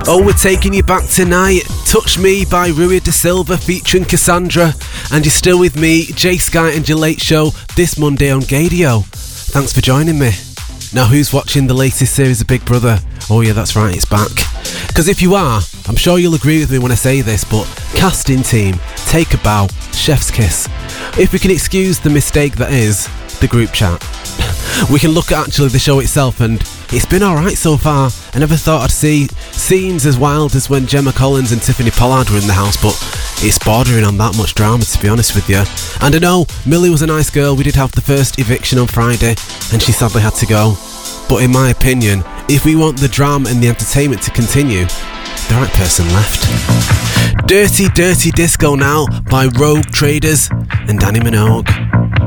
Oh, we're taking you back tonight. Touch Me by Rui de Silva featuring Cassandra. And you're still with me, Jay Sky and your late show this Monday on Gadio. Thanks for joining me. Now, who's watching the latest series of Big Brother? Oh yeah, that's right, it's back. Because if you are, I'm sure you'll agree with me when I say this, but casting team, take a bow, chef's kiss. If we can excuse the mistake that is the group chat. We can look at actually the show itself, and it's been alright so far. I never thought I'd see scenes as wild as when Gemma Collins and Tiffany Pollard were in the house, but it's bordering on that much drama, to be honest with you. And I know Millie was a nice girl. We did have the first eviction on Friday and she sadly had to go, but in my opinion, if we want the drama and the entertainment to continue, the right person left. Dirty Dirty Disco now by Rogue Traders and Danny Minogue.